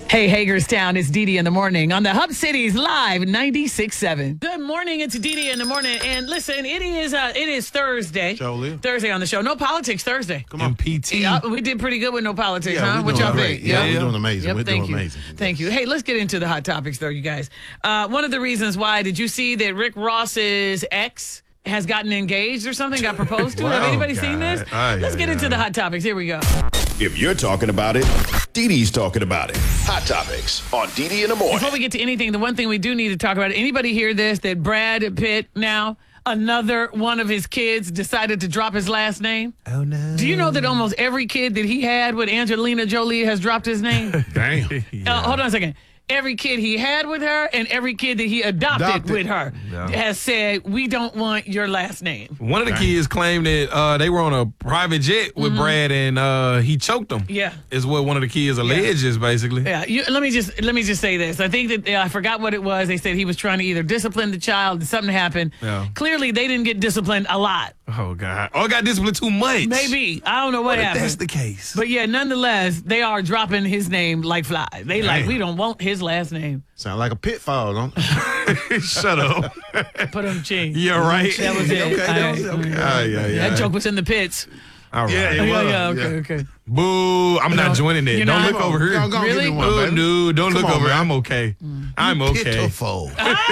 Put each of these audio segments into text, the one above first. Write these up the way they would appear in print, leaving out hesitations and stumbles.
Hey, Hagerstown, it's Dee Dee in the morning on the Hub Cities Live 96.7. Good morning, it's Dee Dee in the morning. And listen, it is Thursday. Jolie. Thursday on the show. No politics Thursday. Come on. PT. Yeah, we did pretty good with no politics, huh? we're What doing y'all great. think? Yeah, we're doing amazing. Yep, We're thank doing you. amazing. Thank you. Hey, let's get into the hot topics, though, you guys. One of the reasons why, did you see that Rick Ross's ex has gotten engaged or something, got proposed to? Wow, Have anybody seen this? Let's get into the hot topics. Here we go. If you're talking about it, Dee Dee's talking about it. Hot Topics on Dee Dee in the morning. Before we get to anything, the one thing we do need to talk about, anybody hear this, that Brad Pitt now, another one of his kids decided to drop his last name? Oh, no. Do you know that almost every kid that he had with Angelina Jolie has dropped his name? Damn. Hold on a second. Every kid he had with her and every kid that he adopted with her has said, we don't want your last name. One of the kids claimed that they were on a private jet with Brad and he choked them. Yeah. Is what one of the kids alleges, basically. Yeah, let me just say this. I think that I forgot what it was. They said he was trying to either discipline the child and something happened. Yeah. Clearly, they didn't get disciplined a lot. Oh, God. Oh, got disciplined too much. Maybe. I don't know what If happened. that's the case. But yeah, nonetheless, they are dropping his name like flies. They like, we don't want his last name. Sound like a pitfall, don't it? Shut up. Put him ching. Yeah, right. That was it. Okay, that was it. Okay. Yeah. That joke was in the pits. All right. Yeah, it was. Okay. Boo. I'm not joining it. You're Don't not? look over here. Go Really? Give me one, Oh, baby. no. Don't Come look on, over here. man. I'm okay. I'm okay. Pitiful.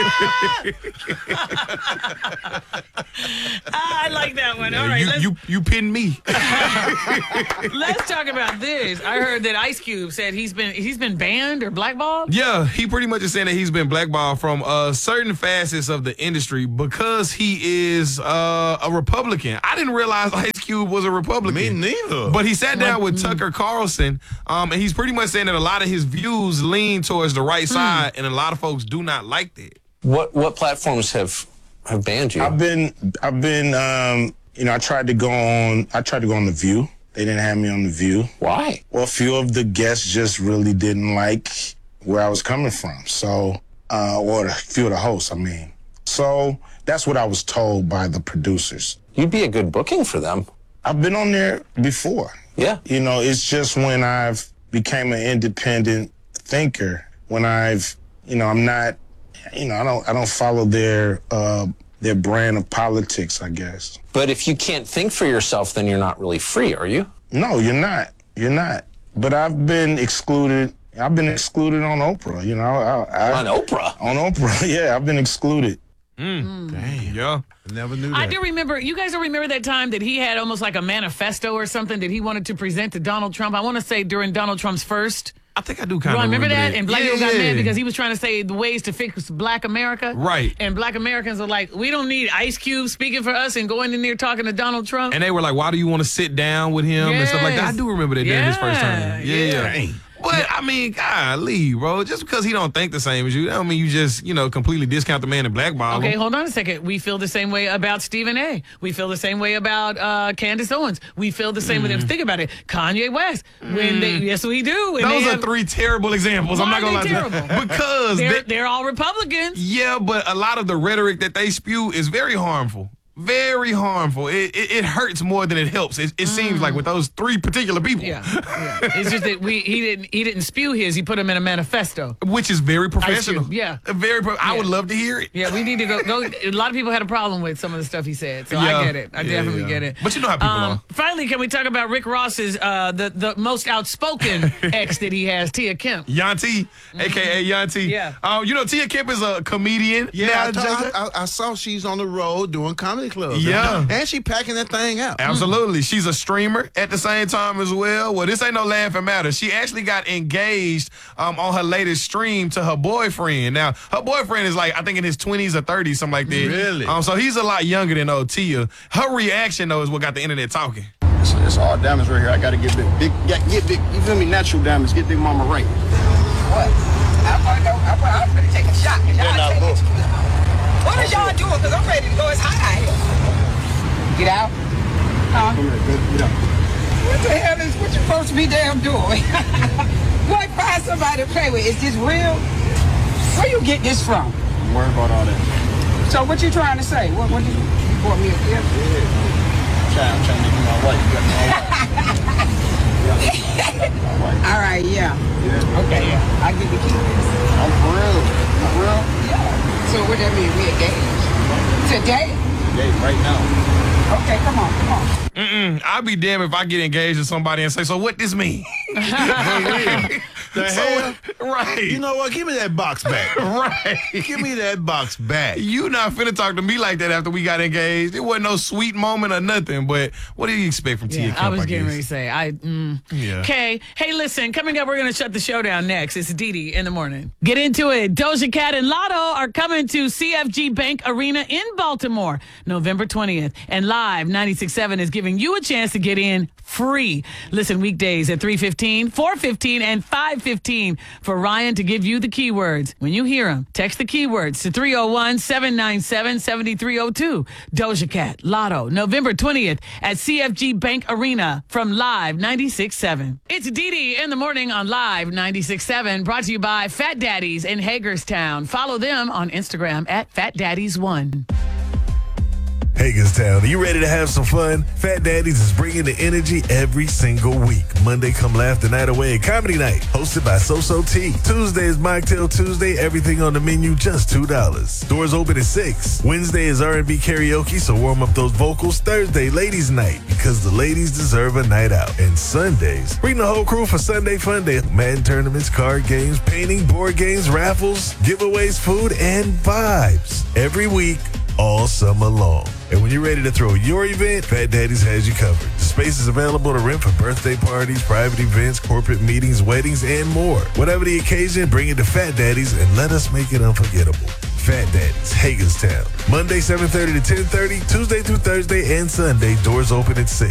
I like that one. All right, You pinned me. let's talk about this. I heard that Ice Cube said he's been banned or blackballed. Yeah, he pretty much is saying that he's been blackballed from certain facets of the industry because he is a Republican. I didn't realize Ice Cube was a Republican. Me neither. But he sat down with Tucker Carlson, and he's pretty much saying that a lot of his views lean towards the right side, and a lot of folks do not like that. What platforms have banned you? I've been I tried to go on The View. They didn't have me on The View. Why? Well, a few of the guests just really didn't like where I was coming from. So, or a few of the hosts, I mean. So that's what I was told by the producers. You'd be a good booking for them. I've been on there before. Yeah. You know, it's just when I've became an independent thinker, when I'm not, I don't follow their brand of politics, I guess. But if you can't think for yourself, then you're not really free, are you? No, you're not. You're not. But I've been excluded. I've been excluded on Oprah. You know, On Oprah? On Oprah, yeah, I've been excluded. Damn. Yeah. Never knew that. I do remember. You guys don't remember that time that he had almost like a manifesto or something that he wanted to present to Donald Trump. I want to say during Donald Trump's first. I think I do kind You of remember that? And black people got mad because he he was trying to say the ways to fix Black America. Right. And Black Americans are like, we don't need Ice Cube speaking for us and going in there talking to Donald Trump. And they were like, why do you want to sit down with him and stuff like that? I Yes. do remember that during his first time. Yeah. Yeah. But, I mean, golly, bro, just because he don't think the same as you, that don't mean you just, completely discount the man and blackball him. Okay, hold on a second. We feel the same way about Stephen A. We feel the same way about Candace Owens. We feel the same with them. Think about it. Kanye West. Yes, we do. And Those they are have- three terrible examples. Why I'm not going are to they lie to you. terrible? Because they're all Republicans. yeah, but a lot of the rhetoric that they spew is very harmful. Very harmful. It hurts more than it helps. It seems like with those three particular people. Yeah. It's just that he didn't spew his. He put them in a manifesto. Which is very professional. Cube, yeah. I would love to hear it. Yeah, we need to go. A lot of people had a problem with some of the stuff he said, so Yeah. I get it. I definitely get it. But you know how people are. Finally, can we talk about Rick Ross's the most outspoken ex that he has, Tia Kemp? Yanti, a.k.a. Yanti. Yeah. Tia Kemp is a comedian. Yeah, Now, I saw she's on the road doing comedy clubs. Yeah. And she packing that thing out. Absolutely. She's a streamer at the same time as well. Well, this ain't no laughing matter. She actually got engaged on her latest stream to her boyfriend. Now, her boyfriend is like, I think in his 20s or 30s, something like that. Really? So he's a lot younger than old Tia. Her reaction, though, is what got the internet talking. It's all diamonds right here. I gotta get big. Get big. You feel me? Natural diamonds. Get big mama right. What? I'm ready to take a shot. What are y'all doing? Because I'm ready to go. It's hot out here. Get out? Huh? Come here, get out. What the hell is what you supposed to be damn doing? Boy, find somebody to play with. Is this real? Where you get this from? Don't worry about all that. So what you trying to say? What did you bought me a gift? I'm trying to make you my wife. You got my wife. All right, yeah. Okay, yeah. I get the keys. I'm for real. For real? Yeah. So what that mean? We engaged? Today? Yeah, right now. Okay, come on. I'll be damned if I get engaged to somebody and say, so what this mean? The hell? Right. You know what? Give me that box back. Right. Give me that box back. You not finna talk to me like that after we got engaged. It wasn't no sweet moment or nothing, but what do you expect from Tia Yeah, Kemp, I was getting guess? ready to say. Yeah. Okay. Hey, listen, coming up, we're going to shut the show down next. It's Didi in the morning. Get into it. Doja Cat and Lotto are coming to CFG Bank Arena in Baltimore, November 20th. And Live 96.7 is giving you a chance to get in free. Listen weekdays at 3:15, 4:15, and 5:15 for Ryan to give you the keywords. When you hear them, text the keywords to 301-797-7302. Doja Cat, Lotto, November 20th at CFG Bank Arena from Live 96.7. It's Didi in the morning on Live 96.7, brought to you by Fat Daddies in Hagerstown. Follow them on Instagram at FatDaddies1. Hagerstown, are you ready to have some fun? Fat Daddies is bringing the energy every single week. Monday, come laugh the night away at Comedy Night, hosted by So T. Tuesday is Mocktail Tuesday, everything on the menu, just $2. Doors open at 6. Wednesday is R&B karaoke, so warm up those vocals. Thursday, Ladies Night, because the ladies deserve a night out. And Sundays, bring the whole crew for Sunday Fun Day. Madden tournaments, card games, painting, board games, raffles, giveaways, food, and vibes. Every week, all summer long. And when you're ready to throw your event, Fat Daddies has you covered. The space is available to rent for birthday parties, private events, corporate meetings, weddings, and more. Whatever the occasion, bring it to Fat Daddies and let us make it unforgettable. Fat Daddies, Hagerstown. Monday, 7:30 to 10:30, Tuesday through Thursday and Sunday, doors open at 6.